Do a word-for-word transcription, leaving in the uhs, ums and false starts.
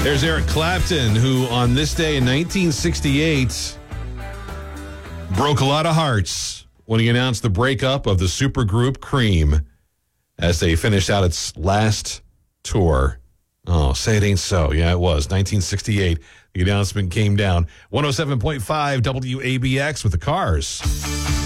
There's Eric Clapton, who on this day in nineteen sixty-eight broke a lot of hearts when he announced the breakup of the supergroup Cream as they finished out its last tour. Oh, say it ain't so. Yeah, it was. nineteen sixty-eight. The announcement came down. one oh seven point five W A B X with the Cars.